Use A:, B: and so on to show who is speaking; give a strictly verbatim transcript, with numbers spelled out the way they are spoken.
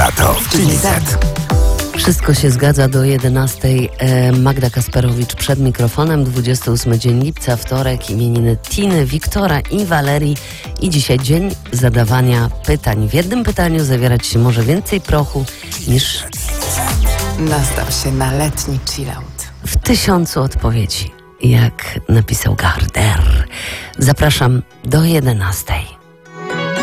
A: Lato w Chili Set.
B: Wszystko się zgadza do jedenastej. Magda Kasperowicz przed mikrofonem. dwudziesty ósmy dzień lipca, wtorek, imieniny Tiny, Wiktora i Walerii. I dzisiaj dzień zadawania pytań. W jednym pytaniu zawierać się może więcej prochu niż
C: Nastaw się na letni chillout.
B: w tysiącu odpowiedzi, jak napisał Gardner. Zapraszam do jedenastej.